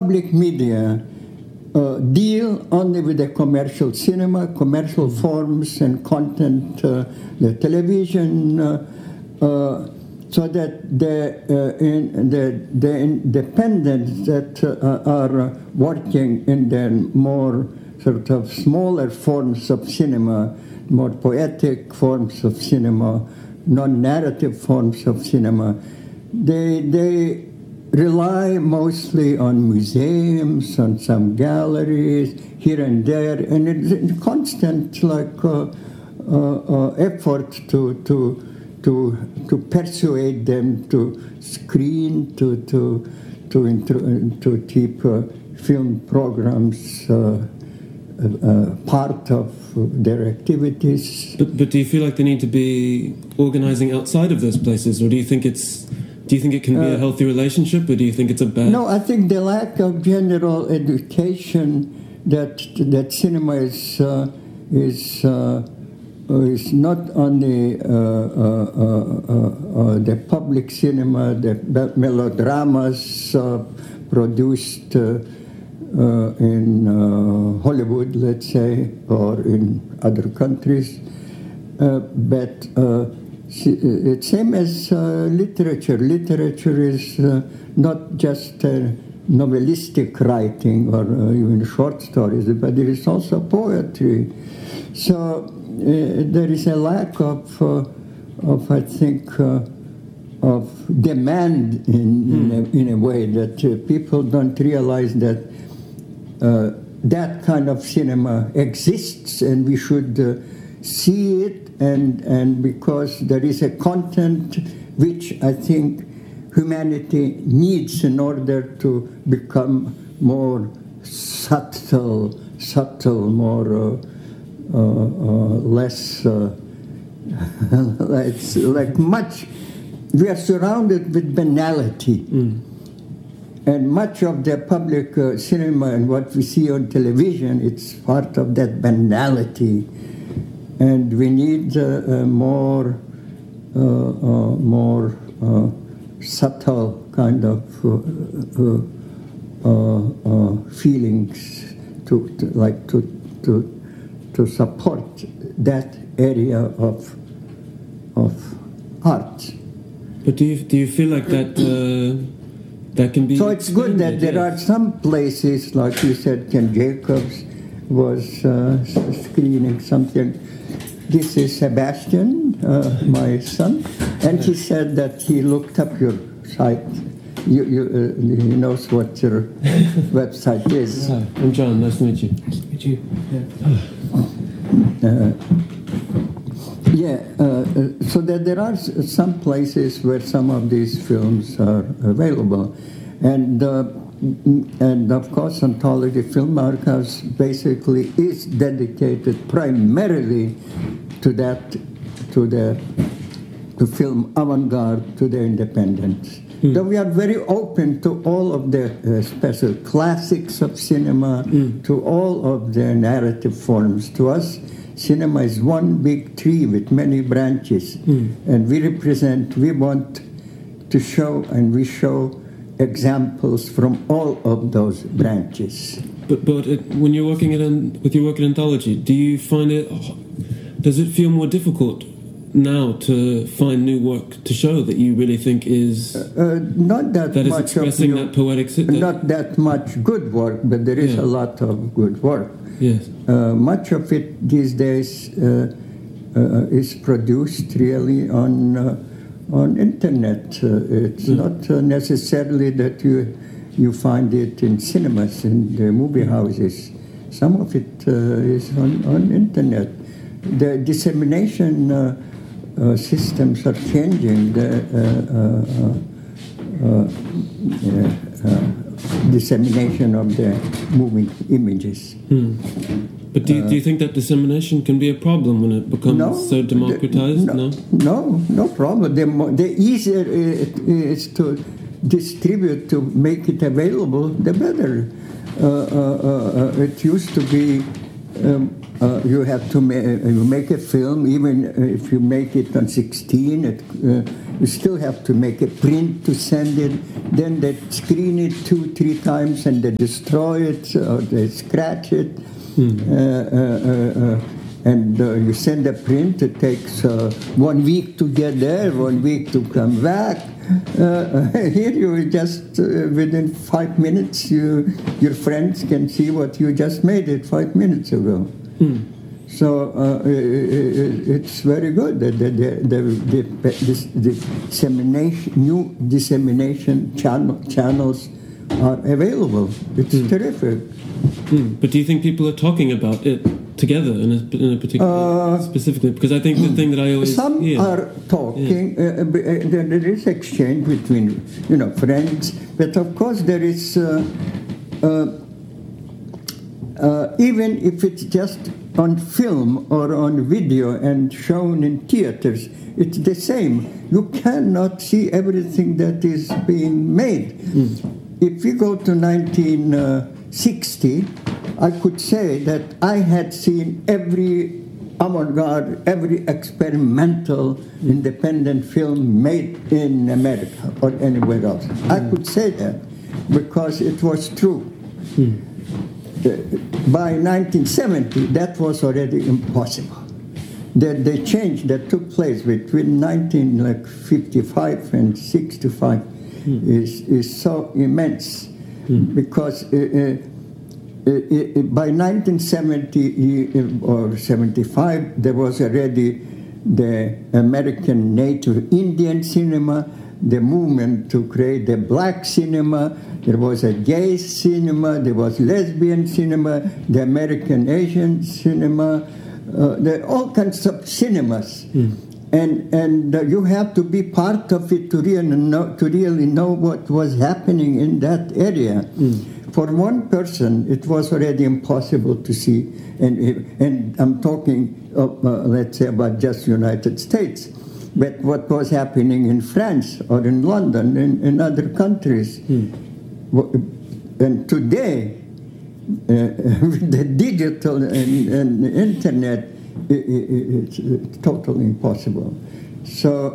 public media deal only with the commercial cinema, commercial forms and content, the television, so that the independents that are working in the more sort of smaller forms of cinema, more poetic forms of cinema, non-narrative forms of cinema, they rely mostly on museums, on some galleries here and there, and it's a constant effort to persuade them to screen, to keep film programs part of their activities. But do you feel like they need to be organizing outside of those places, or do you think it can be a healthy relationship, or do you think it's a bad? No, I think the lack of general education that cinema is not only the public cinema, the melodramas produced in Hollywood, let's say, or in other countries, but it's same as literature. Literature is not just novelistic writing or even short stories, but there is also poetry. So there is a lack of I think, of demand in a way that people don't realize that that kind of cinema exists, and we should see it, and because there is a content which I think humanity needs in order to become more subtle, more less it's like much. We are surrounded with banality. And much of the public cinema and what we see on television, it's part of that banality. And we need more subtle kind of feelings to support that area of art. But do you feel like that that can be? So it's good that there are some places, like you said, Ken Jacobs was screening something. This is Sebastian, my son, and he said that he looked up your site. He knows what your website is. Hi, I'm John. Nice to meet you. Nice to meet you. So that there are some places where some of these films are available, and of course, Anthology Film Archives basically is dedicated primarily to that, to film avant-garde, to the independents. So we are very open to all of the special classics of cinema, to all of the narrative forms. To us, cinema is one big tree with many branches, and we want to show, and we show examples from all of those branches. But when you're working with your work in Anthology, do you find does it feel more difficult now to find new work to show that you really think is not that is much expressing that poetic not that much good work, but there is a lot of good work. Yes. Much of it these days is produced really on internet. It's not necessarily that you find it in cinemas, in the movie houses. Some of it is on internet. The dissemination systems are changing. The dissemination of the moving images. But do you think that dissemination can be a problem when it becomes so democratized? No problem. The easier it is to distribute, to make it available, the better. It used to be you have to you make a film, even if you make it on 16, you still have to make a print to send it. Then they screen it 2-3 times and they destroy it or they scratch it. And you send a print. It takes 1 week to get there, 1 week to come back. Here you just, within 5 minutes, your friends can see what you just made it 5 minutes ago. So it's very good that this dissemination, new dissemination channels are available. It's terrific. But do you think people are talking about it together in a particular specifically? Because I think the thing that I always some are talking. There is exchange between friends, but of course there is even if it's just on film or on video and shown in theaters, it's the same. You cannot see everything that is being made. If we go to 1960, I could say that I had seen every avant-garde, every experimental independent film made in America or anywhere else. I could say that because it was true. By 1970, that was already impossible. The change that took place between 1955 and 65 is so immense because by 1970 or 75, there was already the American Native Indian cinema, the movement to create the black cinema, there was a gay cinema, there was lesbian cinema, the American Asian cinema, there are all kinds of cinemas. And you have to be part of it to really know what was happening in that area. For one person, it was already impossible to see, and I'm talking, let's say, about just United States, but what was happening in France or in London, in other countries. And today, with the digital and the internet, it's totally impossible. So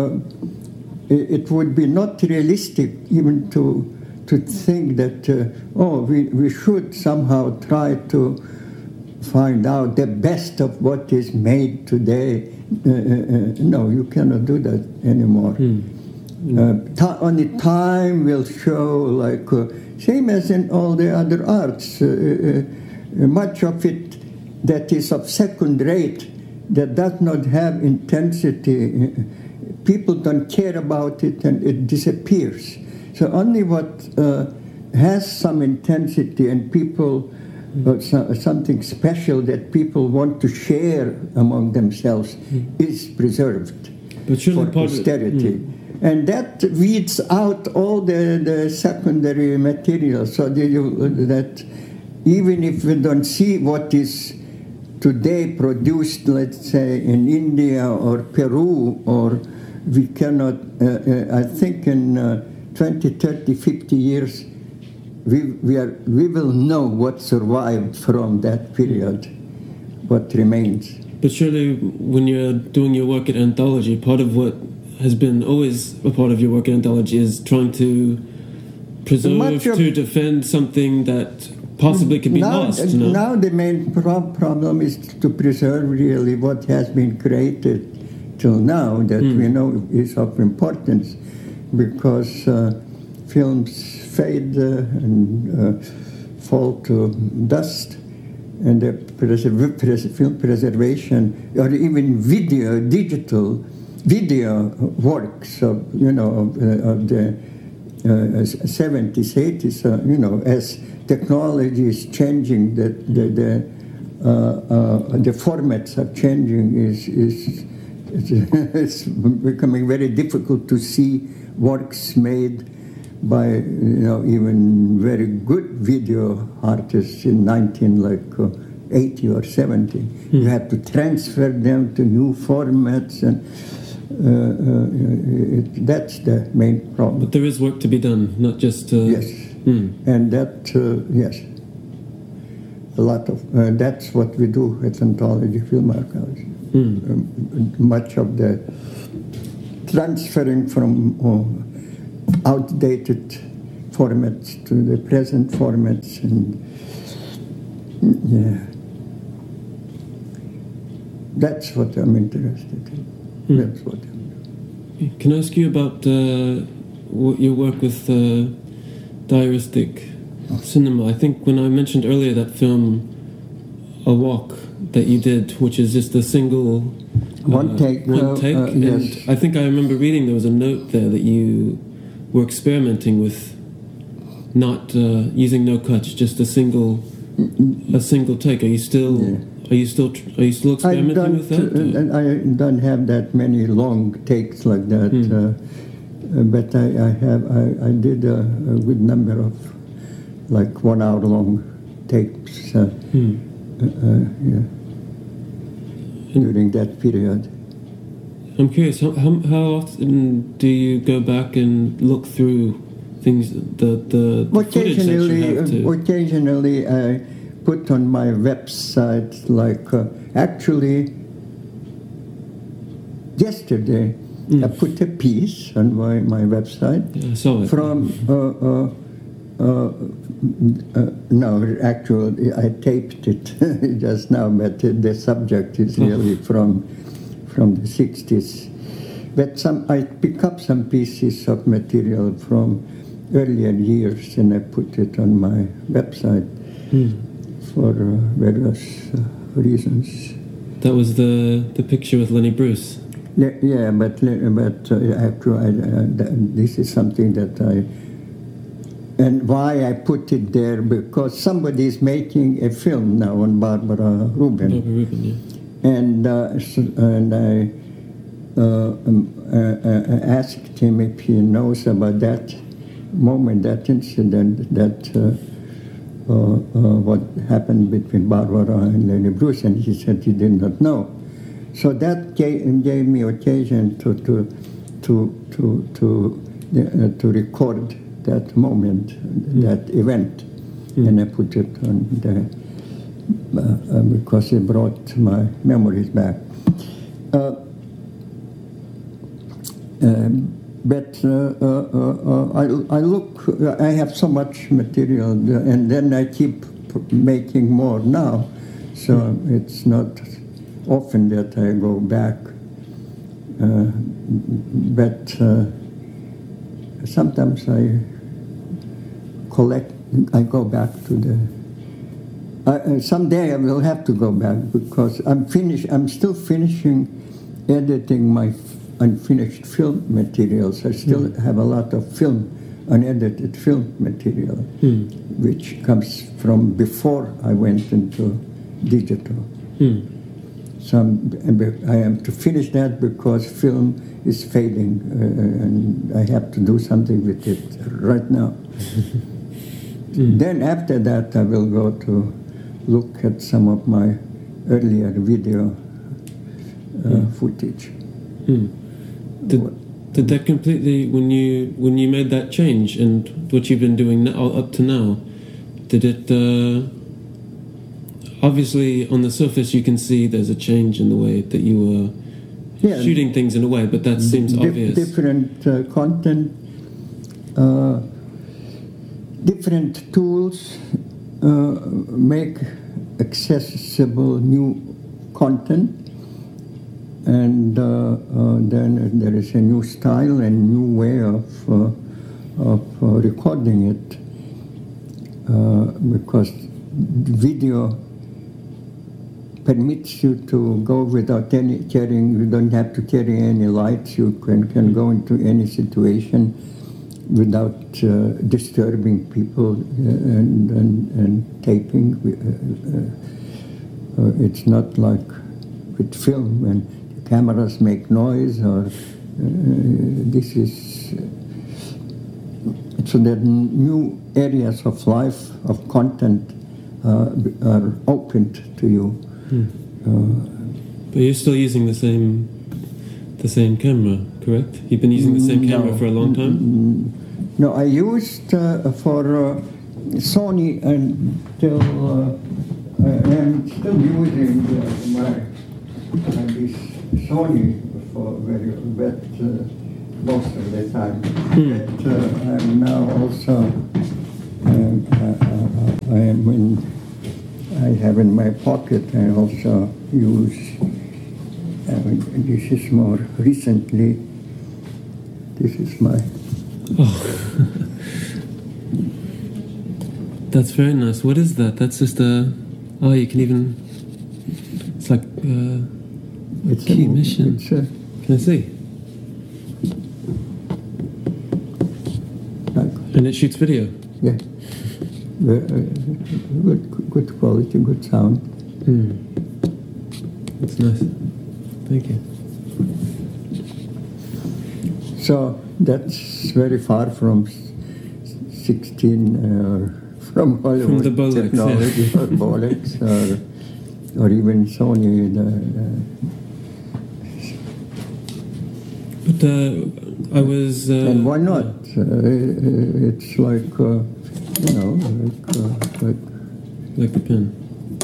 it would be not realistic even to think that, we should somehow try to find out the best of what is made today. No, you cannot do that anymore. Only time will show, same as in all the other arts, much of it that is of second rate, that does not have intensity, people don't care about it and it disappears. So only what has some intensity and people, something special that people want to share among themselves is preserved for posterity. And that weeds out all the secondary material, so that even if we don't see what is today produced, let's say, in India or Peru, or we cannot, I think in 20, 30, 50 years, we will know what survived from that period, what remains. But surely when you're doing your work at Anthology, part of what has been always a part of your work at Anthology is trying to preserve, to defend something that possibly can be lost. Now the main problem is to preserve really what has been created till now that we know is of importance, because films fade and fall to dust, and the film preservation, or even digital video works of the 70s, 80s, as technology is changing, the formats are changing, it's becoming very difficult to see works made by even very good video artists in 1980 or 70. You have to transfer them to new formats, and that's the main problem. But there is work to be done, not just... Yes, and that, yes. a lot of that's what we do at Anthology Film Archives. Much of the transferring from outdated formats to the present formats, and that's what I'm interested in. That's what I'm doing. Can I ask you about your work with diaristic cinema? I think when I mentioned earlier that film, A Walk, that you did, which is just a single one take. And yes. I think I remember reading there was a note there that you were experimenting with not using no cuts, just a single take. Are you still experimenting with that? I don't have that many long takes like that, but I did a good number of like 1 hour long tapes during that period. I'm curious, how often do you go back and look through things, the footage that you have to... Occasionally I put on my website, like actually yesterday I put a piece on my website. Yeah, I saw it. From no, actually I taped it just now, but the subject is really from the 60s. But I pick up some pieces of material from earlier years and I put it on my website for various reasons. That was the picture with Lenny Bruce. Yeah, but actually, this is something that and why I put it there, because somebody is making a film now on Barbara Rubin. Barbara Rubin, yeah. And I asked him if he knows about that moment, that incident, that what happened between Barbara and Lenny Bruce, and he said he did not know. So that gave me occasion to record that moment, that event, and I put it on there because it brought my memories back. But I have so much material, and then I keep making more now, so it's not often that I go back. But sometimes I go back to the... someday I will have to go back because I'm still finishing editing my unfinished film materials. I still have a lot of unedited film material, which comes from before I went into digital. So I am to finish that because film is fading, and I have to do something with it right now. Then after that, I will go to look at some of my earlier video footage. Did that completely, when you made that change and what you've been doing now, up to now, did it? Obviously, on the surface, you can see there's a change in the way that you were shooting things in a way, but that seems obvious. Different content, different tools make accessible new content. And then there is a new style and new way of recording it, because video permits you to go without any carrying. You don't have to carry any lights. You can go into any situation without disturbing people and taping. It's not like with film when cameras make noise, or this is so that new areas of life, of content, are opened to you. But you're still using the same camera, correct? You've been using the same camera for a long time? No, I used for Sony until am still using this Sony for but most of the time. But I'm now also I have in my pocket. I also use. This is more recently. This is my. Oh, that's very nice. What is that? That's just a. Oh, you can even. It's like it's key mission. Can I see? And it shoots video. Yeah. Good quality, good sound. That's nice. Thank you. So that's very far from 16 from Hollywood from the Bolex, technology, yeah. or Bolex, or even Sony. But I was. And why not? It's like like the pen.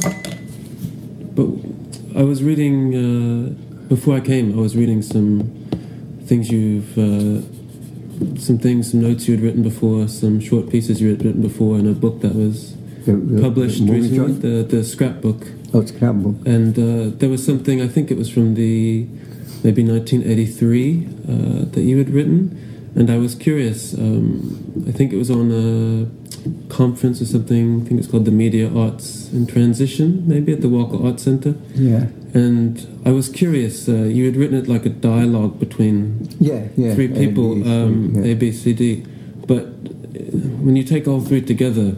But I was reading before I came. I was reading some things some notes you had written before, some short pieces you had written before, in a book that was published recently, the scrapbook. Oh, scrapbook. And there was something, I think it was from maybe 1983 that you had written. And I was curious, I think it was on a conference or something, I think it's called the Media Arts in Transition, maybe at the Walker Arts Center. Yeah. And I was curious, you had written it like a dialogue between three people, A, B, C, D. But when you take all three together,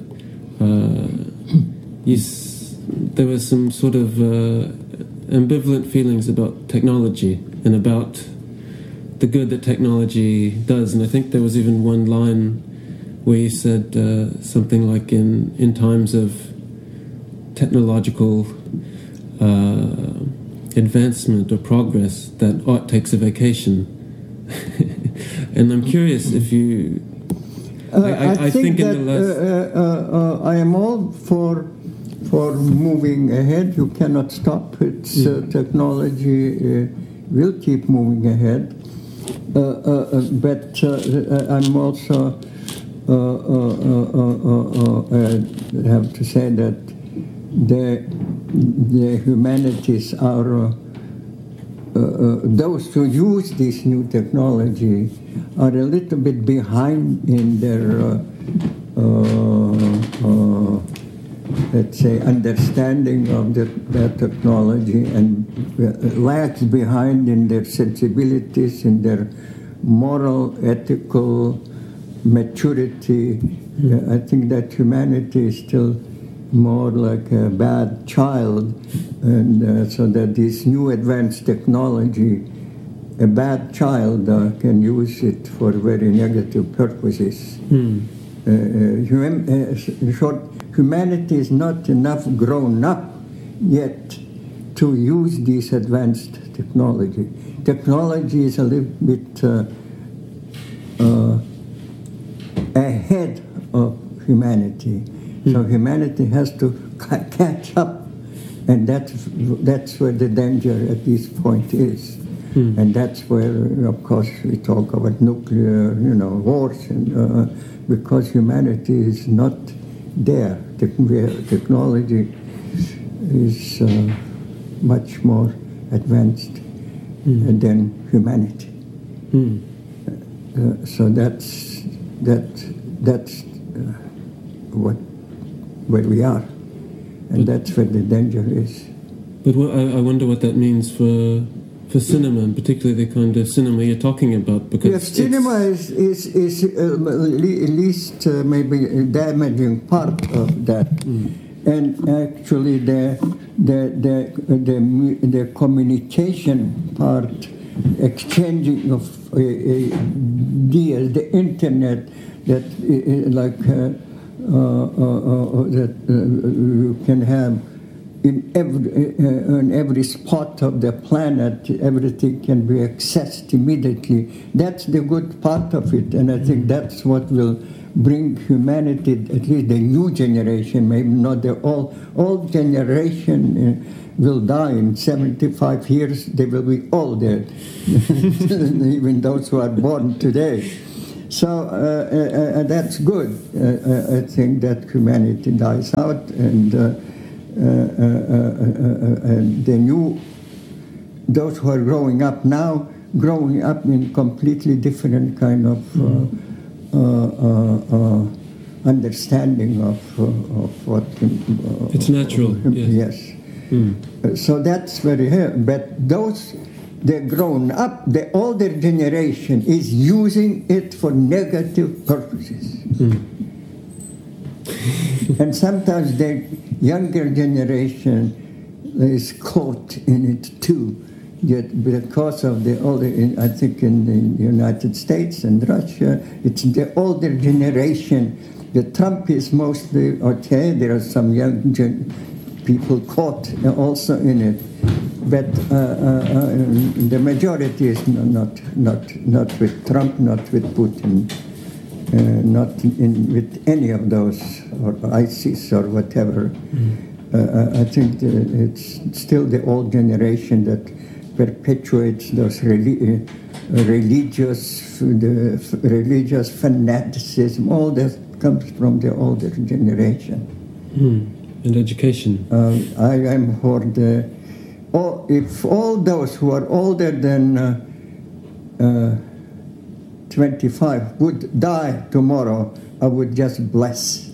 there was some sort of ambivalent feelings about technology and about the good that technology does. And I think there was even one line where you said something like in times of technological advancement or progress, that art takes a vacation. And I'm curious if you... I think that in the last... I am all for moving ahead. You cannot stop. It's technology will keep moving ahead. But I'm also I have to say that the humanities are those who use this new technology are a little bit behind in their let's say understanding of that technology, and lags behind in their sensibilities, in their moral, ethical maturity. I think that humanity is still more like a bad child, and so that this new advanced technology, a bad child can use it for very negative purposes. In short, humanity is not enough grown up yet to use this advanced technology. Technology is a little bit ahead of humanity. So humanity has to catch up, and that's where the danger at this point is. And that's where, of course, we talk about nuclear, wars, and because humanity is not there. Technology is much more advanced than humanity. So that's where we are, and that's where the danger is. But I wonder what that means for cinema, and particularly the kind of cinema you're talking about, because cinema is at least maybe a damaging part of that, and actually the communication part, exchanging of ideas, the internet, that that you can have. In every spot of the planet, everything can be accessed immediately. That's the good part of it, and I think that's what will bring humanity, at least the new generation, maybe not the old generation, will die in 75 years. They will be all dead, even those who are born today. So that's good. I think that humanity dies out, and those who are growing up now, growing up in completely different kind of understanding of what. It's natural. Yes. So that's very hard. But those. They're grown up, the older generation is using it for negative purposes. And sometimes the younger generation is caught in it too. Yet because of the older, I think in the United States and Russia, it's the older generation. The Trump is mostly, okay, there are some young people caught also in it. But the majority is not with Trump, not with Putin, not with any of those, or ISIS or whatever. I think it's still the old generation that perpetuates those religious fanaticism. All that comes from the older generation. And education. I am for the. If all those who are older than 25 would die tomorrow, I would just bless.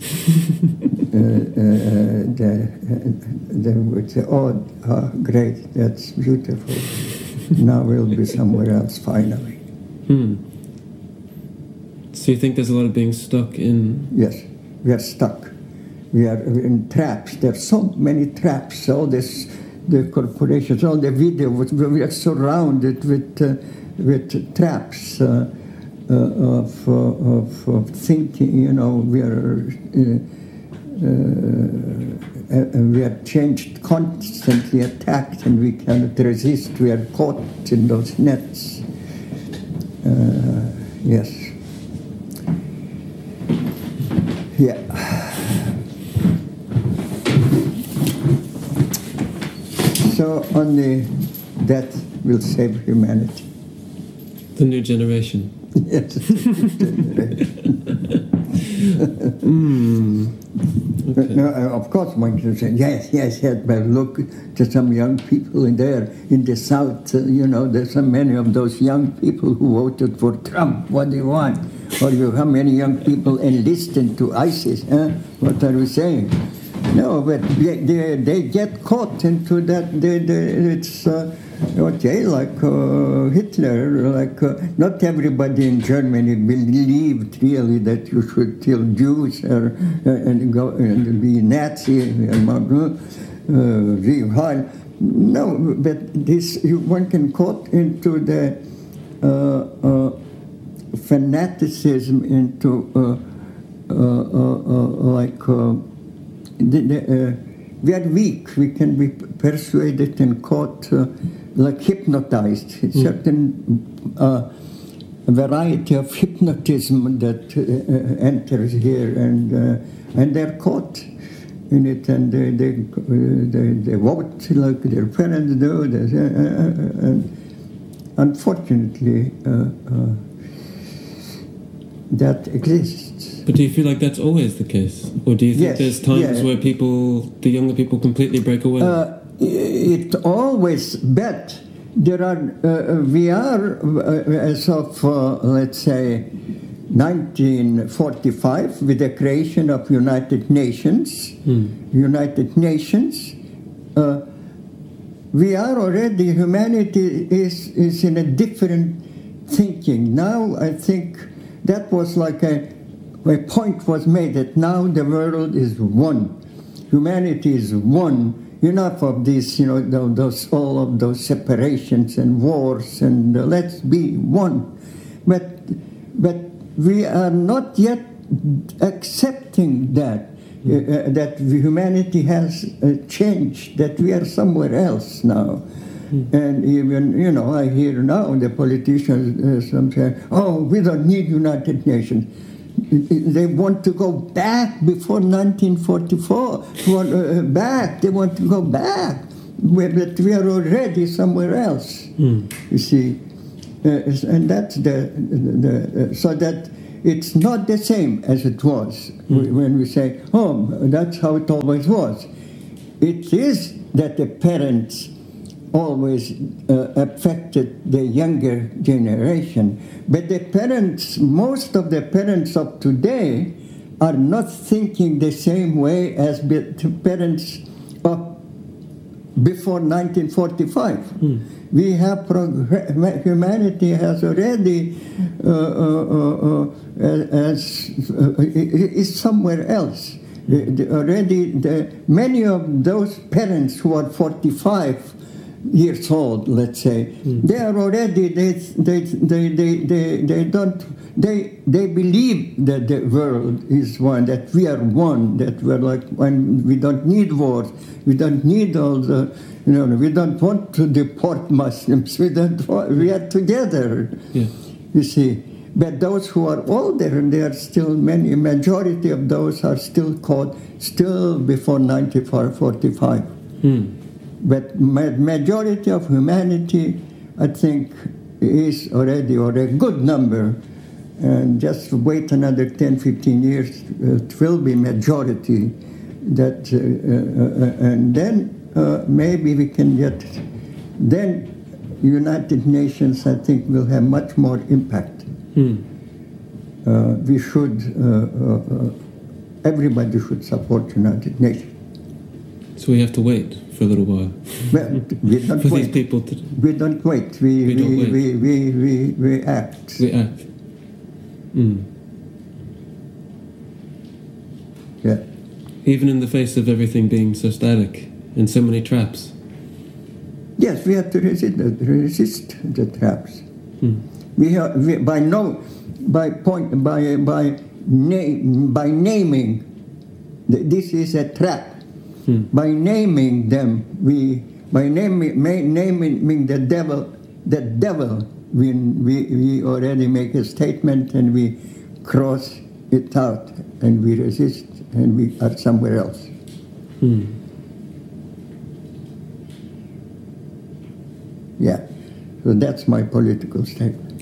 They would say, oh, great, that's beautiful. Now we'll be somewhere else finally. So you think there's a lot of being stuck in... Yes, we are stuck. We are in traps. There are so many traps, all this... The corporations, all the video, we are surrounded with traps of thinking. You know, we are changed, constantly attacked, and we cannot resist. We are caught in those nets. Yes. Yeah. So only that will save humanity. The new generation. Yes, the new generation. Okay. No, of course one can say, yes, but look to some young people in there, in the South, there's so many of those young people who voted for Trump. What do you want? Or how many young people enlisted to ISIS? What are you saying? No, but they get caught into that. It's okay, like Hitler. Like not everybody in Germany believed really that you should kill Jews and go and be Nazi. No, but one can caught into the fanaticism, into we are weak. We can be persuaded and caught, like hypnotized. Certain variety of hypnotism that enters here, and they're caught in it, and they vote like their parents do. And unfortunately, that exists. But do you feel like that's always the case? Or do you think there's times where the younger people completely break away? It always, but there are, we are, as of, let's say, 1945, with the creation of United Nations, we are already, humanity is in a different thinking. Now I think that was like a point was made that now the world is one, humanity is one. Enough of this, all of those separations and wars, and let's be one. But we are not yet accepting that humanity has changed, that we are somewhere else now. And even, I hear now the politicians some say, oh, we don't need United Nations. They want to go back before 1944. They want to go back. But we are already somewhere else. You see. And that's so that it's not the same as it was when we say, oh, that's how it always was. It is that the parents always affected the younger generation, but the parents, most of the parents of today are not thinking the same way as the parents of before 1945. We have humanity has already is somewhere else. Many of those parents who are 45 years old, let's say, they are already they believe that the world is one, that we are one, that we're like one. We don't need wars, we don't need all the, we don't want to deport Muslims. We are together. Yeah. You see, but those who are older, and there are still majority of those are still caught before 1945. But majority of humanity, I think, is already, or a good number, and just wait another 10, 15 years, it will be majority. That, and then maybe we can get, then United Nations, I think, will have much more impact. We should, everybody should support United Nations. So we have to wait for a little while. Well, we don't for wait. These people to... We don't wait. We act. We act. Yeah. Even in the face of everything being so static and so many traps. Yes, we have to resist the traps. By naming, this is a trap. By naming them, by naming the devil, we already make a statement and we cross it out and we resist and we are somewhere else. Yeah, so that's my political statement.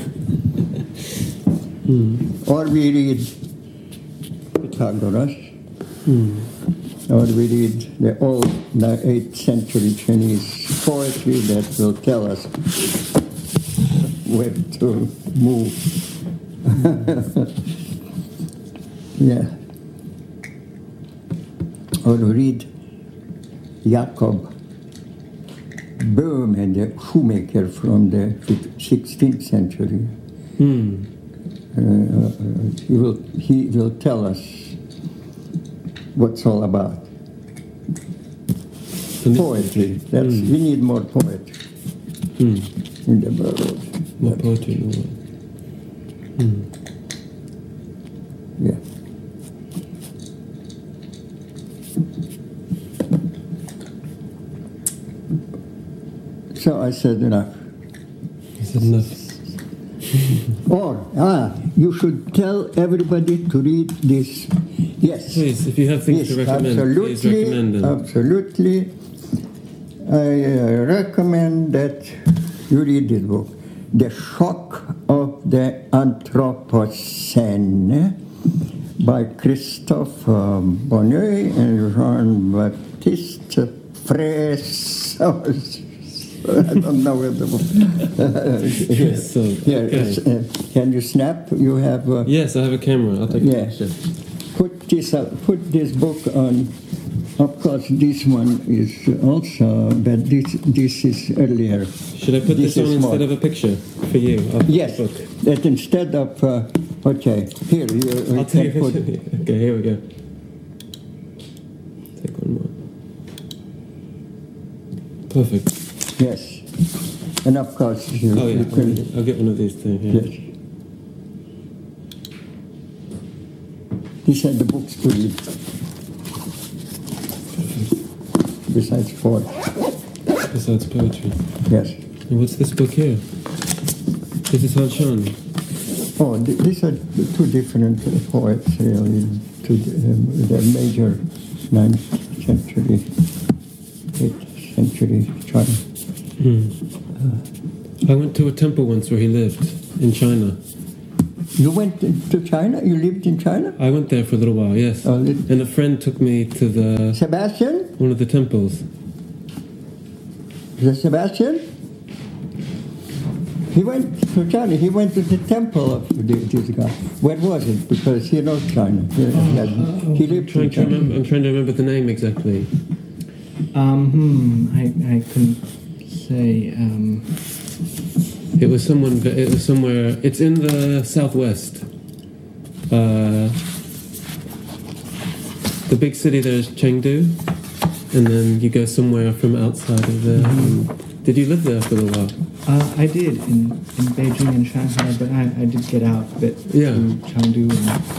Or we read Pythagoras. Or we read the old 8th century Chinese poetry that will tell us where to move. Yeah. Or read Jacob Böhme, the shoemaker from the 16th century. He will tell us what's all about. Poetry. We need more poetry in the world. More poetry in the world. Yeah. So I said enough. You said enough. Or, you should tell everybody to read this. Yes. Please, if you have things to recommend, please recommend them. Absolutely. I recommend that you read this book, The Shock of the Anthropocene, by Christophe Bonnet and Jean-Baptiste Fraisse. I don't know where the book. Can you snap? You have. Yes, I have a camera. I'll take a picture. Put this book on. Of course, this one is also, but this is earlier. Should I put this on instead of a picture for you? Yes, that instead of. Okay, here you. I'll take a picture. Okay, here we go. Take one more. Perfect. Yes, and of course you can. I'll get one of these things. Yeah. Yes. These are the books to read. Besides poetry. Besides poetry. Yes. And what's this book here? This is Han Shan. Oh, these are two different poets, really. The major 9th century, 8th century China. I went to a temple once where he lived in China. You went to China? You lived in China? I went there for a little while, yes. And a friend took me to the... Sebastian? One of the temples. The Sebastian? He went to China. He went to the temple of this guy. Where was it? Because he knows China. He lived in China. I'm trying to remember the name exactly. I couldn't say. It was somewhere. It's in the southwest. The big city there is Chengdu, and then you go somewhere from outside of there. Did you live there for a while? I did in Beijing and Shanghai, but I did get out a bit to Chengdu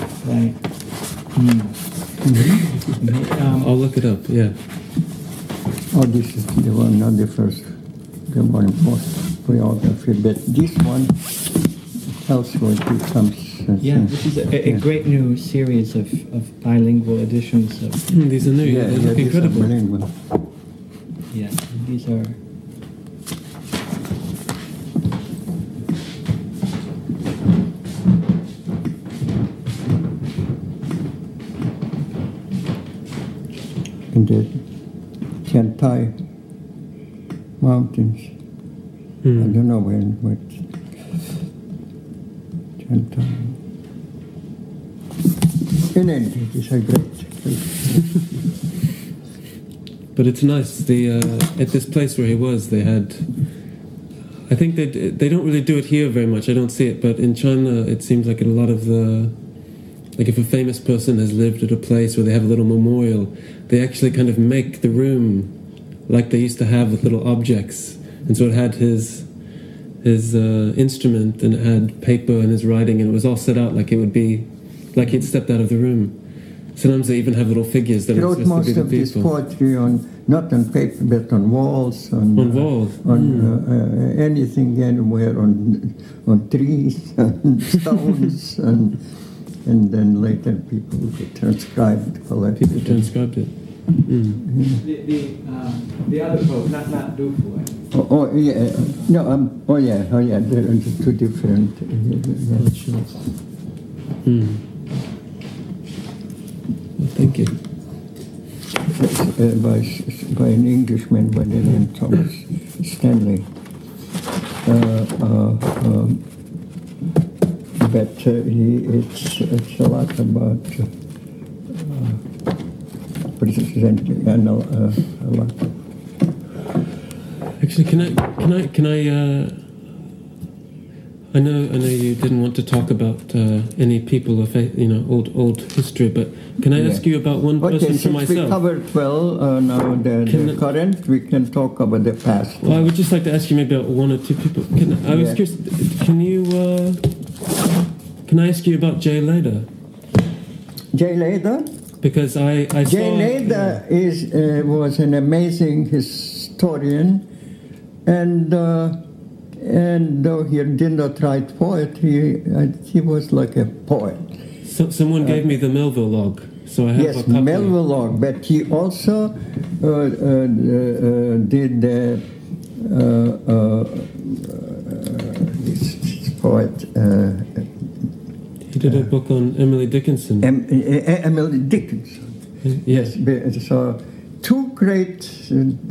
and I'll look it up. Yeah. Oh, this is the one, not the first, the more important biography, but this one tells what it comes. This is a great new series of bilingual editions of. These are new. They look incredible. Bilingual. Yeah, these are. In the Tiantai Mountains. I don't know what Tiantai. In India, it's a great. But it's nice. At this place where he was, they had. I think they don't really do it here very much. I don't see it, but in China, it seems like a lot of the. Like if a famous person has lived at a place where they have a little memorial, they actually kind of make the room like they used to have with little objects. And so it had his instrument, and it had paper and his writing, and it was all set out like it would be, like he'd stepped out of the room. Sometimes they even have little figures that he are wrote supposed most to be of the his people. poetry not on paper, but on walls, on walls, anything, anywhere, on trees, and stones, and then later people transcribed the collection. People transcribed it. The other poet, not Du Fu. Oh yeah, no, oh yeah, they're two different. Well, thank you. By an Englishman by the name Thomas Stanley. But it's a lot about presenting and a lot. Actually, can I? I know you didn't want to talk about any people of old history, but can I ask you about one person for myself? We covered now the current. We can talk about the past. Well, I would just like to ask you maybe about one or two people. I was curious. Can I ask you about Jay Leder? Jay Leder? Because I saw... Jay Leder was an amazing historian, and though he did not write poetry, he was like a poet. So, someone gave me the Melville Log, so I have a copy. Melville Log, but he also did this poet... He did a book on Emily Dickinson. Emily Dickinson. Yes. So, two greatest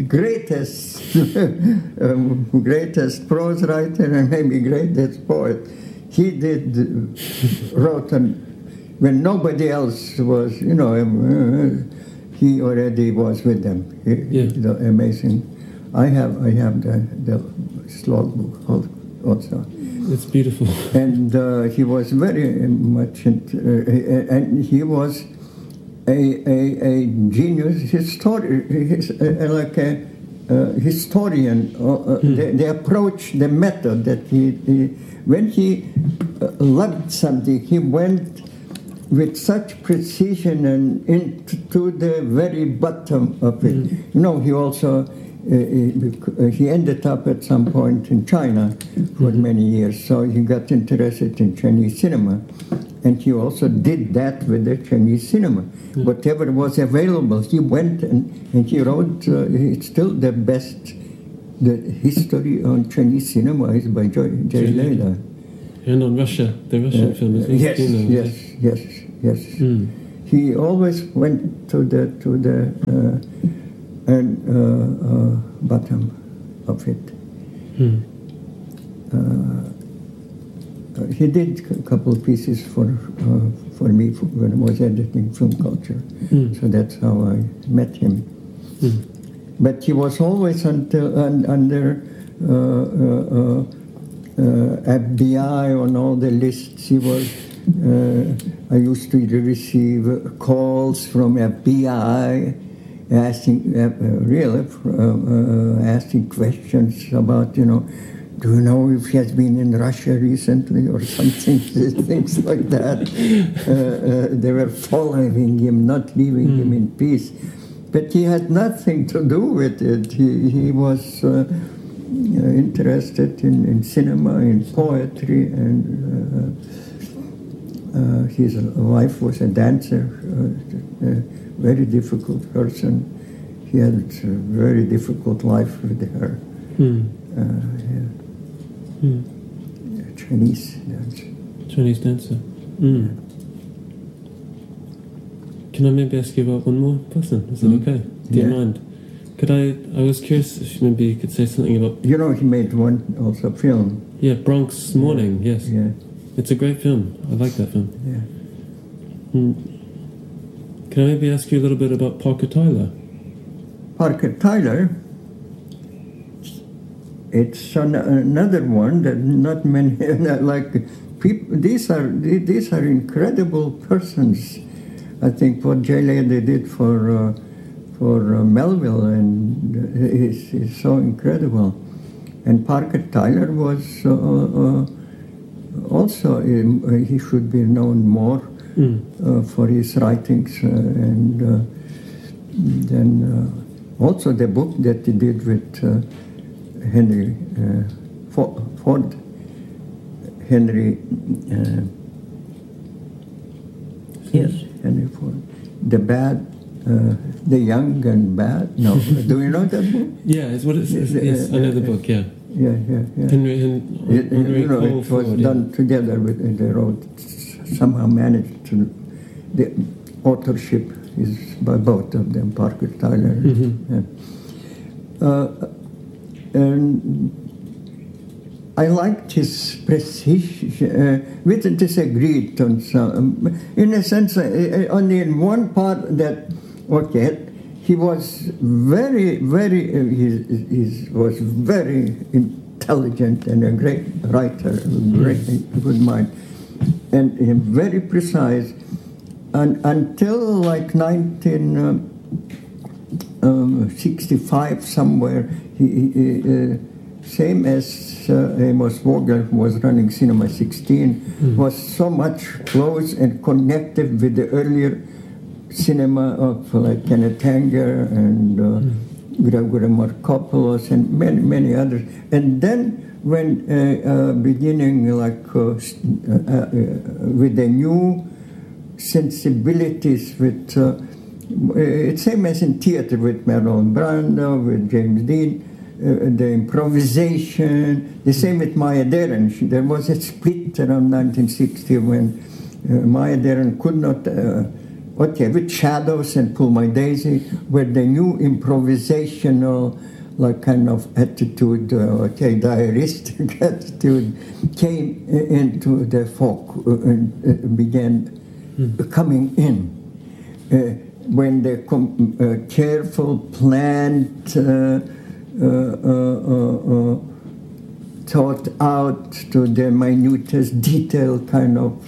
greatest prose writer and maybe greatest poet. He wrote when nobody else was, he already was with them. Amazing. I have the slog book also. It's beautiful. And he was very much, and he was a genius like a historian. The approach, the method that when he loved something, he went with such precision and into the very bottom of it. He also he ended up at some point in China for many years, so he got interested in Chinese cinema, and he also did that with the Chinese cinema. Whatever was available, he went and he wrote. It's still the best. The history on Chinese cinema is by Jay Leda. And on Russia, the Russian film as well. Yes. He always went to the bottom of it. He did a couple of pieces for me when I was editing Film Culture, so that's how I met him. But he was always under FBI on all the lists. He was. I used to receive calls from FBI asking asking questions about, do you know if he has been in Russia recently or something, things like that. They were following him, not leaving him in peace. But he had nothing to do with it. He was interested in cinema, in poetry, and his wife was a dancer, a very difficult person. He had a very difficult life with her. Chinese dancer. Chinese dancer. Can I maybe ask you about one more person? Is that okay? Do you mind? I was curious if maybe you could say something about... he made one also film. Yeah, Bronx Morning, yes. Yeah. It's a great film. I like that film. Yeah. Can I maybe ask you a little bit about Parker Tyler? Parker Tyler, it's another one that not many, like, people, these are incredible persons. I think what Jay Leda did for Melville and is so incredible. And Parker Tyler was also, he should be known more for his writings. And then also the book that he did with Henry Ford. Henry Ford. The Young and Bad. No, do you know that book? Yeah, it's what it says. Yes, I know the book. Yeah. Yeah. Henry it was Ford, done together with. They wrote, somehow managed to. The authorship is by both of them, Parker Tyler. And I liked his precision. We disagreed on some. In a sense, only in one part that, he was very, very. He was very intelligent and a great writer, good mind, and very precise. And until like 1965, somewhere, he same as Amos Vogel, who was running Cinema 16, was so much close and connected with the earlier cinema of like Kenneth Anger and Gregory Markopoulos and many, many others. And then when beginning like with the new sensibilities with, it's same as in theater with Marlon Brando, with James Dean, the improvisation, the same with Maya Deren. There was a split around 1960 when Maya Deren could not, with Shadows and Pull My Daisy, where the new improvisational like kind of attitude, diaristic attitude came into the folk and began coming in. When the careful, planned, thought out to the minutest detail kind of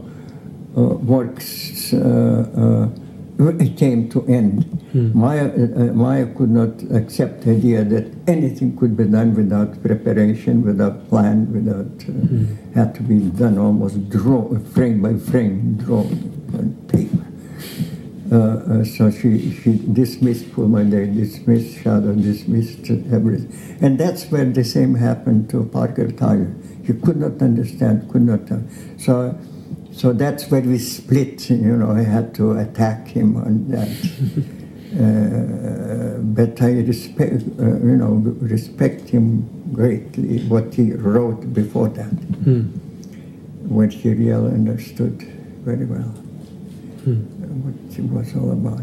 works it came to end. Maya could not accept the idea that anything could be done without preparation, without plan, without had to be done almost frame by frame, drawn on paper. So she dismissed Puma, they dismissed Shadow, dismissed everything. And that's where the same happened to Parker Tyler. He could not understand, could not. So that's where we split, I had to attack him on that. But I respect him greatly, what he wrote before that, what he really understood very well. What it was all about.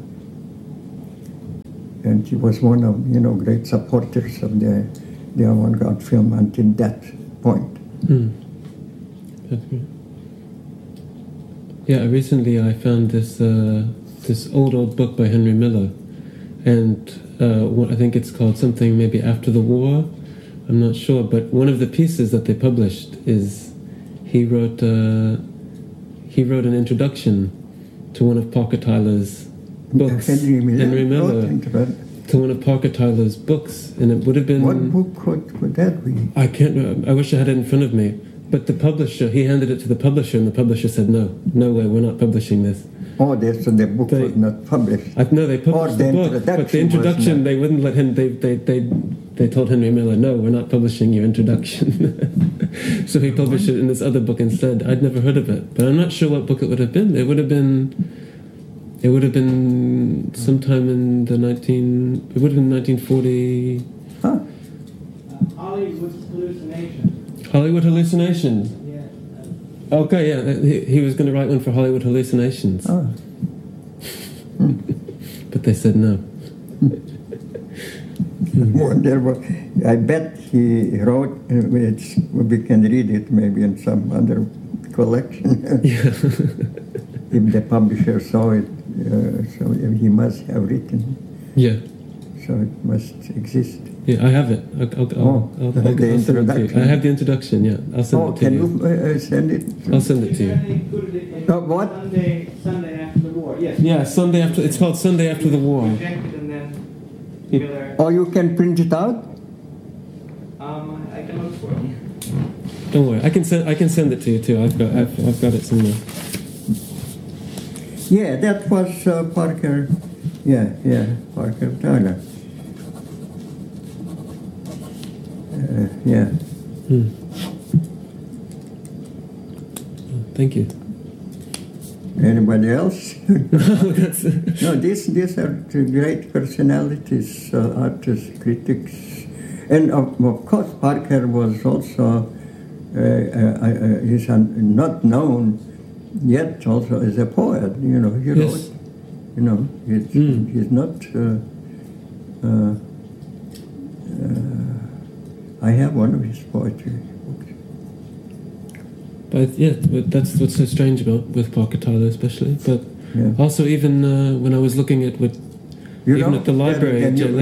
And he was one of, great supporters of the avant-garde film until that point. That's great. Yeah, recently I found this old book by Henry Miller, and I think it's called something maybe After the War. I'm not sure, but one of the pieces that they published is he wrote an introduction to one of Parker Tyler's books. Henry Miller to one of Parker Tyler's books, and it would have been. What book could that be? I can't. I wish I had it in front of me. But the publisher, he handed it to the publisher, and the publisher said, "No way, we're not publishing this." Oh, so the book was not published. No, they published the book, but the introduction they wouldn't let him. They told Henry Miller, "No, we're not publishing your introduction." So he published it in this other book instead. I'd never heard of it, but I'm not sure what book it would have been. It would have been sometime in the 1940. Huh. Hollywood Hallucinations. Hollywood Hallucinations. Yeah. Okay, yeah, he was going to write one for Hollywood Hallucinations. Oh. But they said no. Wonderful. I bet he wrote, we can read it maybe in some other collection. If the publisher saw it, so he must have written. Yeah. So it must exist. Yeah, I have it. I'll send it to you. I have the introduction, yeah. I'll send it to you. Can you send it? I'll send it to you. What? Sunday after the war, yes. Yeah, Sunday after. It's called Sunday After the War. Projected and then together. Or you can print it out? I can look for it. Don't worry, I can send it to you too. I've got it somewhere. Yeah, that was Parker. Yeah, Parker Tyler. Yeah. Thank you. Anybody else? No, these are the great personalities, artists, critics, and of course Parker was also he's not known yet also as a poet. He Yes. wrote. He's not. I have one of his poetry books. But that's what's so strange with Parker Tyler, especially. But also, even when I was looking at at the library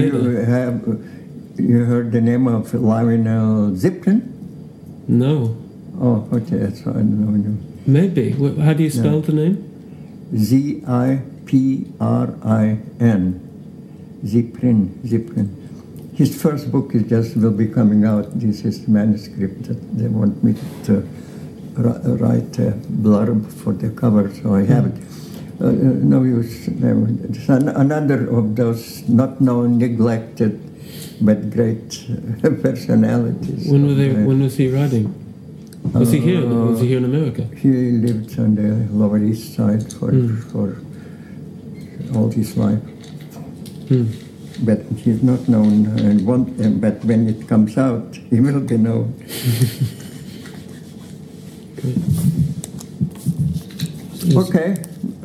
you heard the name of Lionel Ziprin? No. Oh, okay, so I don't know. Maybe. How do you spell the name? Ziprin. Ziprin. His first book will be coming out. This is the manuscript that they want me to write a blurb for the cover, so I have it. No use. It's another of those not known, neglected, but great personalities. When was he writing? Was he here? Was he here in America? He lived on the Lower East Side for all his life. But he's not known, but when it comes out, he will be known. Okay.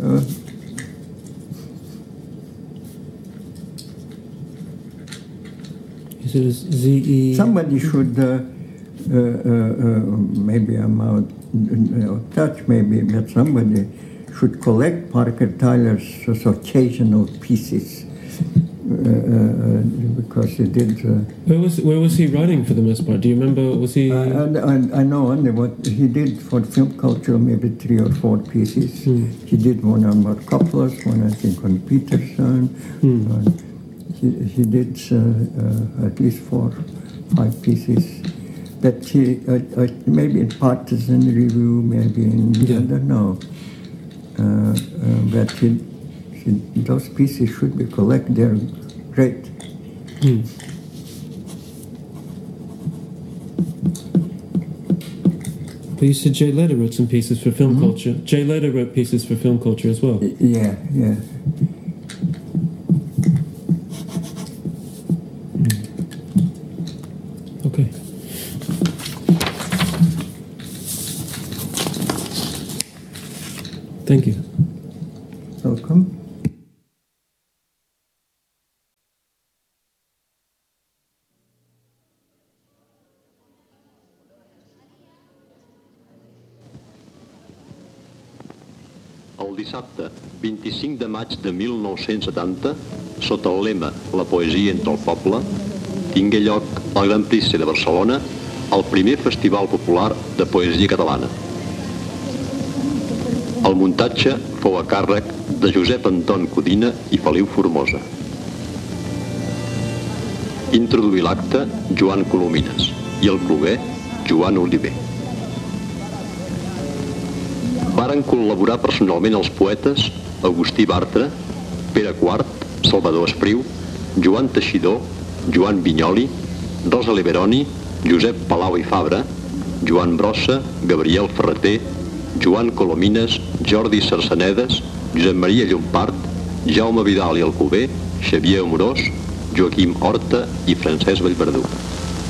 Is it Z-E? Somebody should, maybe I'm out of touch, maybe, but somebody should collect Parker Tyler's occasional pieces. Because he did. Where was he writing for the most part? Do you remember? Was he? I know only what he did for Film Culture, maybe 3 or 4 pieces. He did one on Mark Coppolas, one I think on Peterson. He did at least 4 or 5 pieces. That he maybe in Partisan Review, maybe in I don't know. But he those pieces should be collected. They're great. But you said Jay Leder wrote some pieces for Film Culture. Jay Leder wrote pieces for Film Culture as well. Yeah. Okay. Thank you. Welcome. El dissabte 25 de maig de 1970, sota el lema La poesia entre el poble, tingué lloc al Gran Prix de Barcelona el primer festival popular de poesia catalana. El muntatge fou a càrrec de Josep Anton Codina i Feliu Formosa. Introduí l'acte Joan Colomines i el cloguer Joan Oliver. Varen col·laborar personalment els poetes Agustí Bartra, Pere Quart, Salvador Espriu, Joan Teixidor, Joan Vinyoli, Rosa Leveroni, Josep Palau i Fabra, Joan Brossa, Gabriel Ferreter, Joan Colomines, Jordi Sarsenedes, Josep Maria Llompart, Jaume Vidal i Alcover, Xavier Amorós, Joaquim Horta i Francesc Vallverdú.